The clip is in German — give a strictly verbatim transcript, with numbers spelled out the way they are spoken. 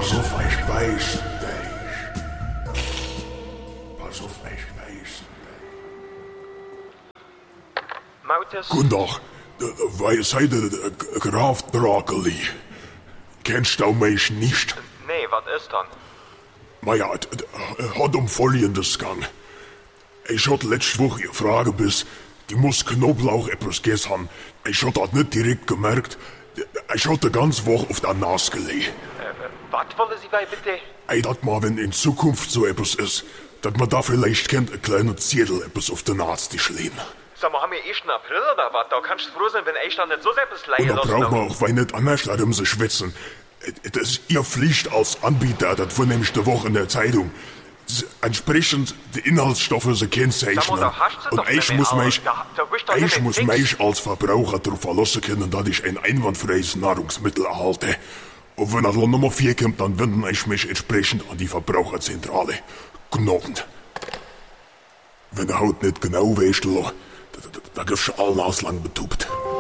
Pass auf, ich beiß dich. Pass auf, ich beiß dich. Mautis? Guten Tag. Weil seid der Graf Broccoli. Kennst du mich nicht? Nee, was ist dann? Naja, hat um Folgendes gegangen. Ich hatte letzte Woche eine Frage bis, die muss Knoblauch etwas gegessen haben. Ich hatte das nicht direkt gemerkt. Ich hatte die ganze Woche auf der Nase gelegen. Äh, was wollen Sie bei bitte? Ey, dat mal, wenn in Zukunft so etwas ist, dass man da vielleicht kennt, ein kleiner Zettel etwas auf den Nasentisch legen. Sag mal, haben wir ersten April oder was? Da kannst du froh sein, wenn ich dann nicht so etwas leihen Und da lassen. braucht man auch weil nicht anders, da um sie schwitzen. Das ist Ihr Pflicht als Anbieter, das war nämlich die Woche in der Zeitung. Entsprechend die Inhaltsstoffe sie kennzeichnen. Sag mal, da hast du und doch ich nicht muss mehr, mich, aber da- da wischt doch ich nicht muss nix. mich als Verbraucher darauf verlassen können, dass ich ein einwandfreies Nahrungsmittel erhalte. Und wenn das Land Nummer vier kommt, dann wende ich mich entsprechend an die Verbraucherzentrale. Gnobend. Wenn der Haut nicht genau weißt, da, da, da gibt's schon allen auslang betubt.